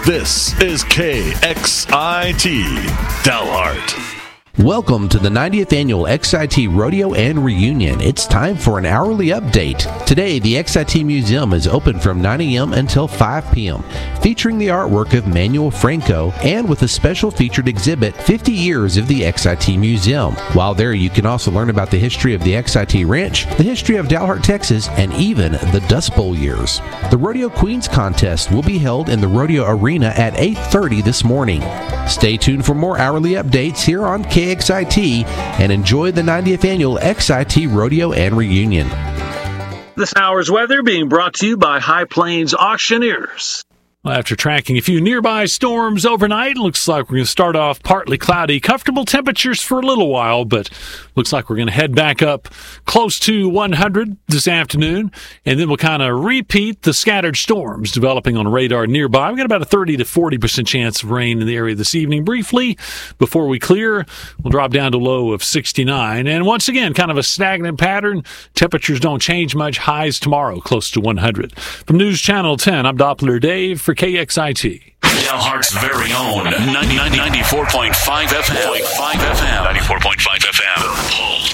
This is KXIT Dalhart. Welcome to the 90th Annual XIT Rodeo and Reunion. It's time for an hourly update. Today, the XIT Museum is open from 9 a.m. until 5 p.m., featuring the artwork of Manuel Franco and with a special featured exhibit, 50 Years of the XIT Museum. While there, you can also learn about the history of the XIT Ranch, the history of Dalhart, Texas, and even the Dust Bowl years. The Rodeo Queens contest will be held in the Rodeo Arena at 8:30 this morning. Stay tuned for more hourly updates here on KXIT and enjoy the 90th Annual XIT Rodeo and Reunion. This hour's weather being brought to you by High Plains Auctioneers. Well, after tracking a few nearby storms overnight, looks like we're going to start off partly cloudy, comfortable temperatures for a little while, but looks like we're going to head back up close to 100 this afternoon, and then we'll kind of repeat the scattered storms developing on radar nearby. We've got about a 30 to 40% chance of rain in the area this evening. Briefly, before we clear, we'll drop down to a low of 69. And once again, kind of a stagnant pattern. Temperatures don't change much. Highs tomorrow, close to 100. From News Channel 10, I'm Doppler Dave for KXIT. Dalhart's very own 94.5 FM. 94.5 FM. The Pulse.